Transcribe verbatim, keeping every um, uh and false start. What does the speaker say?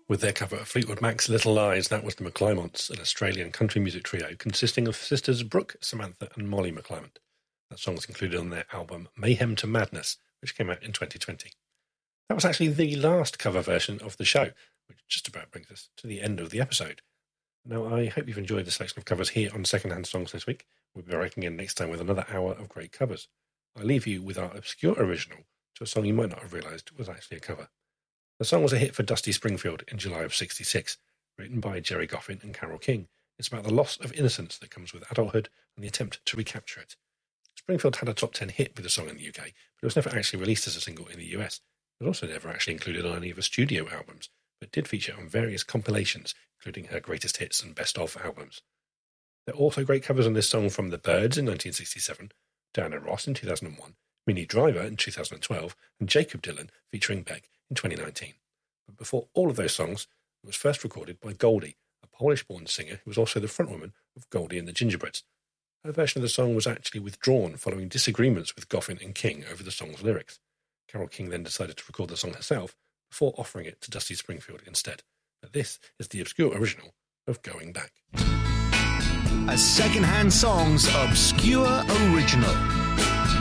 With their cover of Fleetwood Mac's Little Lies, that was the McClymonts, an Australian country music trio consisting of sisters Brooke, Samantha and Molly McClymont. That song was included on their album Mayhem to Madness, which came out in twenty twenty. That was actually the last cover version of the show, which just about brings us to the end of the episode. Now, I hope you've enjoyed the selection of covers here on Secondhand Songs this week. We'll be back again next time with another hour of great covers. I leave you with our obscure original to a song you might not have realised was actually a cover. The song was a hit for Dusty Springfield in July of sixty-six, written by Jerry Goffin and Carole King. It's about the loss of innocence that comes with adulthood and the attempt to recapture it. Springfield had a top ten hit with the song in the U K, but it was never actually released as a single in the U S. It was also never actually included on any of her studio albums, but did feature on various compilations, including her greatest hits and best of albums. There are also great covers on this song from The Byrds in nineteen sixty-seven, Diana Ross in two thousand one, Minnie Driver in two thousand twelve, and Jacob Dylan featuring Beck in twenty nineteen. But before all of those songs, it was first recorded by Goldie, a Polish-born singer who was also the frontwoman of Goldie and the Gingerbreads. Her version of the song was actually withdrawn following disagreements with Goffin and King over the song's lyrics. Carole King then decided to record the song herself before offering it to Dusty Springfield instead. But this is the obscure original of Going Back. A Secondhand Songs obscure original.